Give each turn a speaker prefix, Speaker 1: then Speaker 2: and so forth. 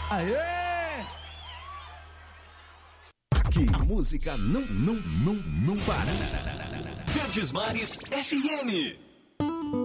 Speaker 1: Aê!
Speaker 2: Aqui, música não para. Verdes Mares FM.